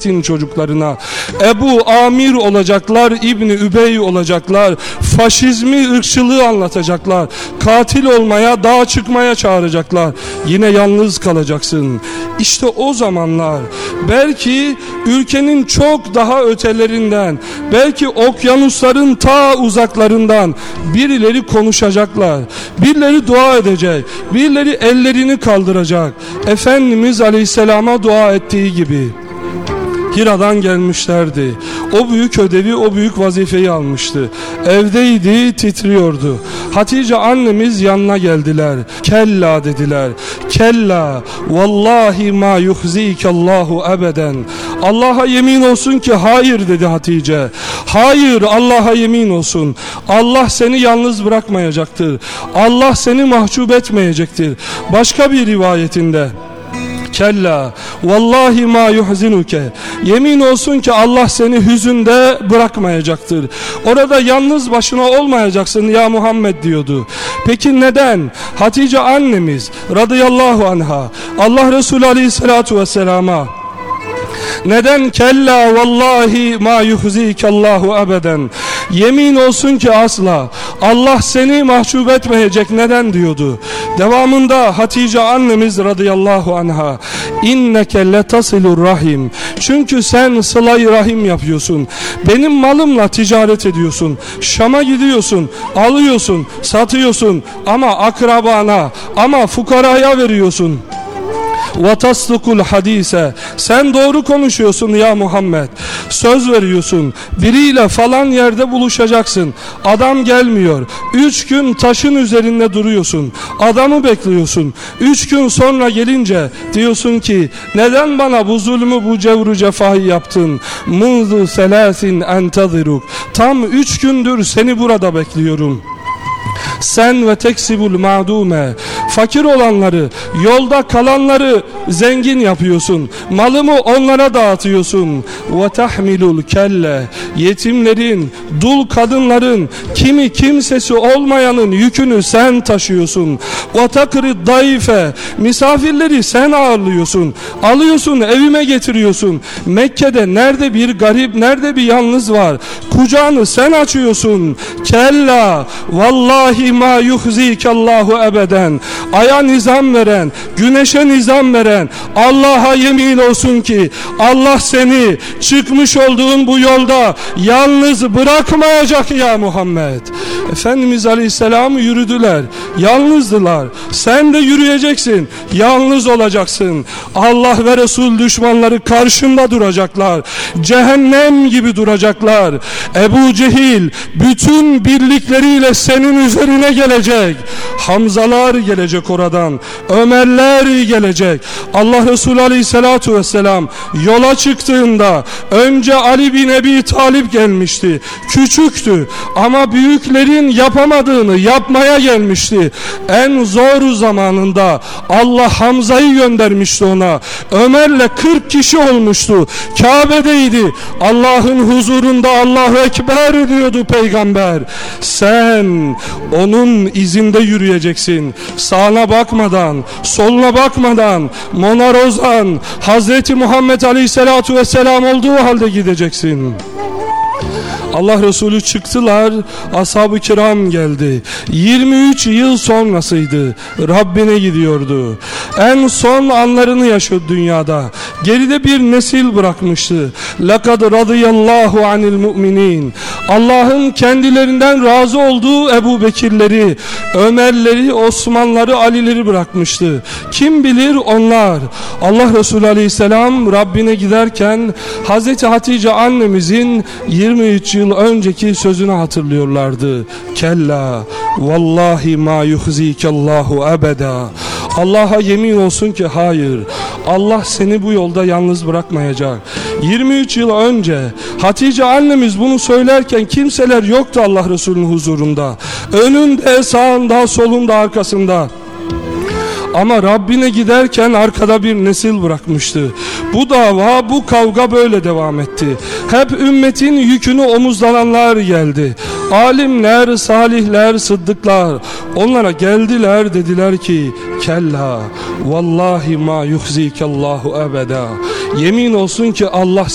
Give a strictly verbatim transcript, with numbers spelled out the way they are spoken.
ümmetin çocuklarına. Ebu Amir olacaklar, İbni Übey olacaklar, faşizmi, ırkçılığı anlatacaklar, katil olmaya, dağa çıkmaya çağıracaklar. Yine yalnız kalacaksın. İşte o zamanlar belki ülkenin çok daha ötelerinden, belki okyanusların ta uzaklarından birileri konuşacaklar, birileri dua edecek, birileri ellerini kaldıracak. Efendimiz Aleyhisselam'a dua ettiği gibi. Hira'dan gelmişlerdi. O büyük ödevi, o büyük vazifeyi almıştı. Evdeydi, titriyordu. Hatice annemiz yanına geldiler. Kella dediler. Kella vallahi ma yuhzikallahu ebeden. Allah'a yemin olsun ki hayır dedi Hatice. Hayır, Allah'a yemin olsun. Allah seni yalnız bırakmayacaktır. Allah seni mahcup etmeyecektir. Başka bir rivayetinde kella vallahi ma yuhzinuke, yemin olsun ki Allah seni hüzünde bırakmayacaktır. Orada yalnız başına olmayacaksın ya Muhammed diyordu. Peki neden? Hatice annemiz radıyallahu anha Allah Resulü aleyhissalatu vesselama neden kella vallahi ma yuhzikallahu ebeden, yemin olsun ki asla Allah seni mahcup etmeyecek, neden diyordu? Devamında Hatice annemiz radıyallahu anha inneke letasilur rahim, çünkü sen sıla-i rahim yapıyorsun, benim malımla ticaret ediyorsun, Şam'a gidiyorsun, alıyorsun, satıyorsun ama akrabana, ama fukaraya veriyorsun. وَتَصْدُقُ hadise, sen doğru konuşuyorsun ya Muhammed, söz veriyorsun, biriyle falan yerde buluşacaksın, adam gelmiyor, üç gün taşın üzerinde duruyorsun, adamı bekliyorsun, üç gün sonra gelince diyorsun ki neden bana bu zulmü, bu cevru cefayı yaptın? munzu selasin entaziruk, tam üç gündür seni burada bekliyorum. Sen ve teksibul ma'dume, fakir olanları, yolda kalanları zengin yapıyorsun, malımı onlara dağıtıyorsun. Ve tahmilul kelle, yetimlerin, dul kadınların, kimi kimsesi olmayanın yükünü sen taşıyorsun. Ve takrid daife, misafirleri sen ağırlıyorsun, alıyorsun evime getiriyorsun. Mekke'de nerede bir garip, nerede bir yalnız var, kucağını sen açıyorsun. Kella vallahi ma yuhzikallahu ebeden, aya nizam veren, güneşe nizam veren Allah'a yemin olsun ki Allah seni çıkmış olduğun bu yolda yalnız bırakmayacak ya Muhammed. Efendimiz Aleyhisselam yürüdüler, yalnızdılar, sen de yürüyeceksin, yalnız olacaksın. Allah ve Resul düşmanları karşında duracaklar, cehennem gibi duracaklar. Ebu Cehil bütün birlikleriyle senin üzerine gelecek, Hamzalar gelecek oradan, Ömerler gelecek. Allah Resulü Aleyhisselatü Vesselam yola çıktığında önce Ali bin Ebi Talip gelmişti, küçüktü ama büyüklerin yapamadığını yapmaya gelmişti. En zor zamanında Allah Hamza'yı göndermişti ona. Ömer'le kırk kişi olmuştu, Kabe'deydi, Allah'ın huzurunda Allahu Ekber diyordu peygamber. Sen onun izinde yürüyeceksin, sağına bakmadan, soluna bakmadan, monarozan Hazreti Muhammed Aleyhisselatu Vesselam olduğu halde gideceksin. Allah Resulü çıktılar, ashab-ı kiram geldi. yirmi üç yıl sonrasıydı, Rabbine gidiyordu. En son anlarını yaşadı dünyada. Geride bir nesil bırakmıştı. لَقَدْ radıyallahu anil mu'minin, Allah'ın kendilerinden razı olduğu Ebu Bekirleri, Ömerleri, Osmanları, Alileri bırakmıştı. Kim bilir onlar. Allah Resulü Aleyhisselam Rabbine giderken Hazreti Hatice annemizin yirmi üç yıl önceki sözünü hatırlıyorlardı. Kella vallahi ma yuhzikallahu ebeda, Allah'a yemin olsun ki hayır, Allah seni bu yolda yalnız bırakmayacak. yirmi üç yıl önce Hatice annemiz bunu söylerken kimseler yoktu Allah Resulü'nün huzurunda, önünde, sağında, solunda, arkasında. Ama Rabbine giderken arkada bir nesil bırakmıştı. Bu dava, bu kavga böyle devam etti. Hep ümmetin yükünü omuzlananlar geldi. Alimler, salihler, sıddıklar. Onlara geldiler, dediler ki kella vallahi ma yuhzikallahu ebeda, yemin olsun ki Allah